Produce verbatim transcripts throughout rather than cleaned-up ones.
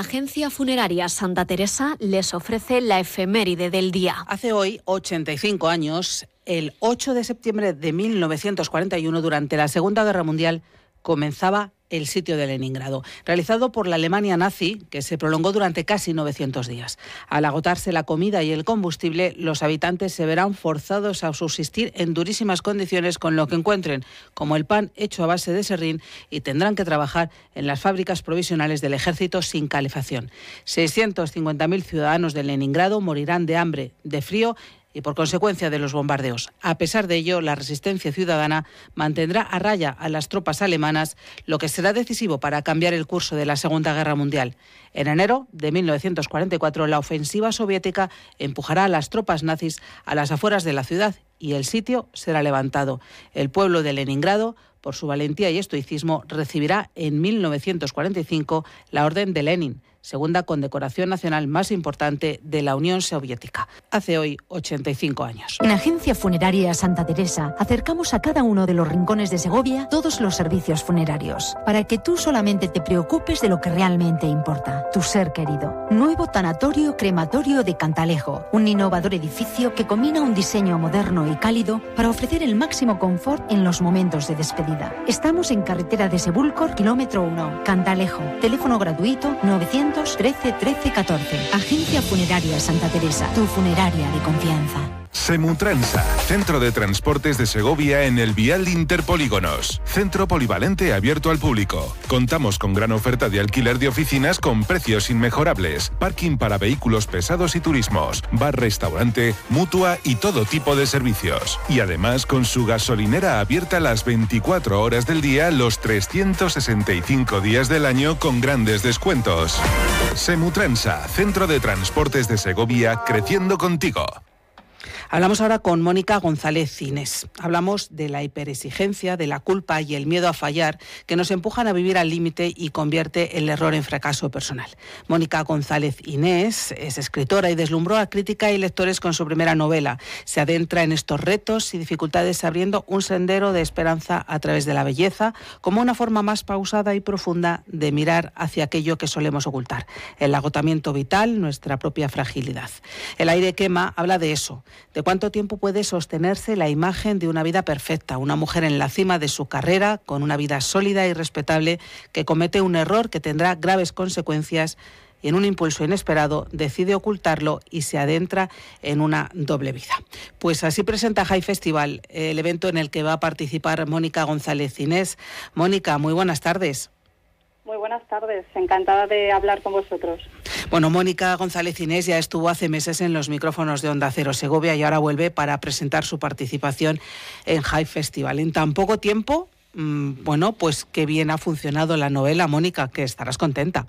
Agencia Funeraria Santa Teresa les ofrece la efeméride del día. Hace hoy ochenta y cinco años, el ocho de septiembre de mil novecientos cuarenta y uno, durante la Segunda Guerra Mundial, comenzaba el sitio de Leningrado, realizado por la Alemania nazi, que se prolongó durante casi novecientos días. Al agotarse la comida y el combustible, los habitantes se verán forzados a subsistir en durísimas condiciones con lo que encuentren, como el pan hecho a base de serrín, y tendrán que trabajar en las fábricas provisionales del ejército sin calefacción. seiscientos cincuenta mil ciudadanos de Leningrado morirán de hambre, de frío y por consecuencia de los bombardeos. A pesar de ello, la resistencia ciudadana mantendrá a raya a las tropas alemanas, lo que será decisivo para cambiar el curso de la Segunda Guerra Mundial. En enero de mil novecientos cuarenta y cuatro, la ofensiva soviética empujará a las tropas nazis a las afueras de la ciudad y el sitio será levantado. El pueblo de Leningrado, por su valentía y estoicismo, recibirá en mil novecientos cuarenta y cinco la Orden de Lenin, segunda condecoración nacional más importante de la Unión Soviética. Hace hoy ochenta y cinco años. En Agencia Funeraria Santa Teresa acercamos a cada uno de los rincones de Segovia todos los servicios funerarios, para que tú solamente te preocupes de lo que realmente importa, tu ser querido. Nuevo tanatorio crematorio de Cantalejo, un innovador edificio que combina un diseño moderno y cálido para ofrecer el máximo confort en los momentos de despedida. Estamos en carretera de Sebúlcor, kilómetro uno, Cantalejo. Teléfono gratuito novecientos trece trece catorce. Agencia Funeraria Santa Teresa, tu funeraria de confianza. Semutransa, centro de transportes de Segovia en el Vial Interpolígonos. Centro polivalente abierto al público. Contamos con gran oferta de alquiler de oficinas con precios inmejorables. Parking para vehículos pesados y turismos. Bar, restaurante, mutua y todo tipo de servicios. Y además con su gasolinera abierta las veinticuatro horas del día, los trescientos sesenta y cinco días del año con grandes descuentos. Semutransa, centro de transportes de Segovia, creciendo contigo. Hablamos ahora con Mónica González Inés. Hablamos de la hiperexigencia, de la culpa y el miedo a fallar que nos empujan a vivir al límite y convierte el error en fracaso personal. Mónica González Inés es escritora y deslumbró a crítica y lectores con su primera novela. Se adentra en estos retos y dificultades abriendo un sendero de esperanza a través de la belleza, como una forma más pausada y profunda de mirar hacia aquello que solemos ocultar. El agotamiento vital, nuestra propia fragilidad. El aire quema habla de eso, de cuánto tiempo puede sostenerse la imagen de una vida perfecta, una mujer en la cima de su carrera, con una vida sólida y respetable, que comete un error que tendrá graves consecuencias y en un impulso inesperado decide ocultarlo y se adentra en una doble vida. Pues así presenta High Festival, el evento en el que va a participar Mónica González Inés. Mónica, muy buenas tardes. Muy buenas tardes, encantada de hablar con vosotros. Bueno, Mónica González Inés ya estuvo hace meses en los micrófonos de Onda Cero Segovia y ahora vuelve para presentar su participación en High Festival. En tan poco tiempo, mmm, bueno, pues qué bien ha funcionado la novela, Mónica, que estarás contenta.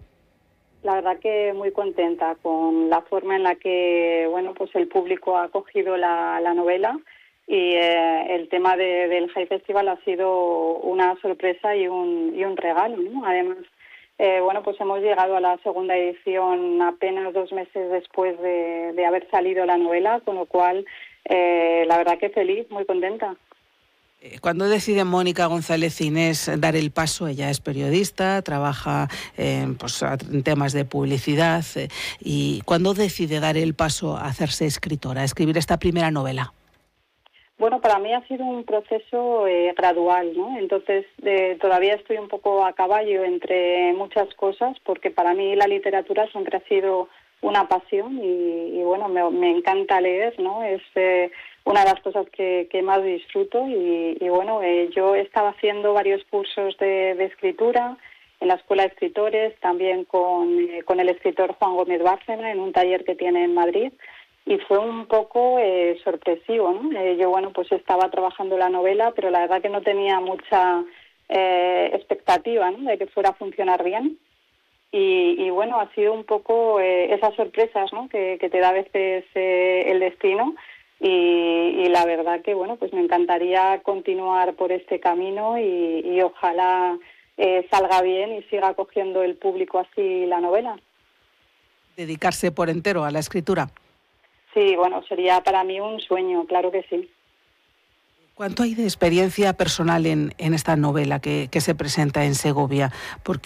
La verdad que muy contenta con la forma en la que, bueno, pues el público ha acogido la, la novela. Y eh, el tema de, del High Festival ha sido una sorpresa y un, y un regalo, ¿no? Además, eh, bueno, pues hemos llegado a la segunda edición apenas dos meses después de, de haber salido la novela, con lo cual, eh, la verdad que feliz, muy contenta. ¿Cuándo decide Mónica González Inés dar el paso? Ella es periodista, trabaja eh, pues, en temas de publicidad. Eh, ¿Y cuándo decide dar el paso a hacerse escritora, a escribir esta primera novela? Bueno, para mí ha sido un proceso eh, gradual, ¿no? Entonces, eh, todavía estoy un poco a caballo entre muchas cosas, porque para mí la literatura siempre ha sido una pasión y, y bueno, me, me encanta leer, ¿no? Es eh, una de las cosas que, que más disfruto y, y bueno, eh, yo estaba haciendo varios cursos de, de escritura en la Escuela de Escritores, también con, eh, con el escritor Juan Gómez Bárcena en un taller que tiene en Madrid. Y fue un poco eh, sorpresivo, ¿no? Eh, yo, bueno, pues estaba trabajando la novela, pero la verdad que no tenía mucha eh, expectativa, ¿no?, de que fuera a funcionar bien. Y, y bueno, ha sido un poco eh, esas sorpresas, ¿no?, que, que te da a veces eh, el destino. Y, y la verdad que, bueno, pues me encantaría continuar por este camino y, y ojalá eh, salga bien y siga cogiendo el público así la novela. Dedicarse por entero a la escritura. Sí, bueno, sería para mí un sueño, claro que sí. ¿Cuánto hay de experiencia personal en, en esta novela que, que se presenta en Segovia? Porque